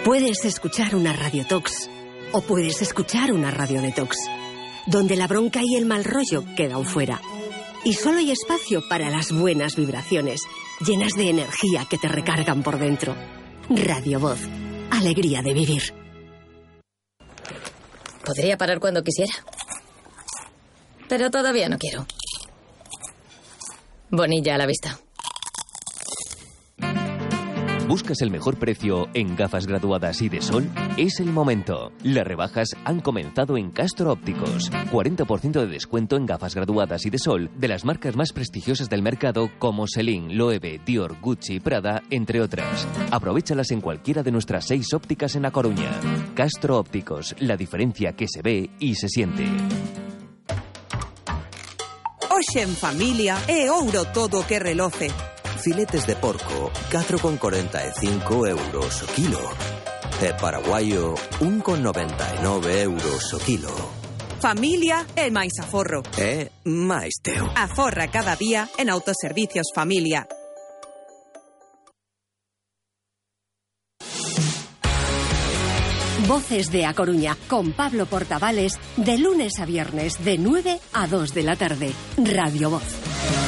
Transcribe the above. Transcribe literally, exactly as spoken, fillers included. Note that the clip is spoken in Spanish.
Puedes escuchar una radiotox o puedes escuchar una radiodetox, donde la bronca y el mal rollo quedan fuera. Y solo hay espacio para las buenas vibraciones, llenas de energía que te recargan por dentro. Radio Voz. Alegría de vivir. Podría parar cuando quisiera, pero todavía no quiero. Bonilla a la vista. ¿Buscas el mejor precio en gafas graduadas y de sol? Es el momento. Las rebajas han comenzado en Castro Ópticos. cuarenta por ciento de descuento en gafas graduadas y de sol de las marcas más prestigiosas del mercado como Celine, Loewe, Dior, Gucci, Prada, entre otras. Aprovéchalas en cualquiera de nuestras seis ópticas en A Coruña. Castro Ópticos, la diferencia que se ve y se siente. Hoxe en familia é ouro todo o que reloce. Filetes de porco, catro con cuarenta y cinco euros o kilo. E paraguayo, un con noventa y nueve euros o kilo. Familia é máis aforro. É máis teu. Aforra cada día en Autoservicios Familia. Voces de A Coruña, con Pablo Portavales, de lunes a viernes, de nueve a dos de la tarde. Radio Voz.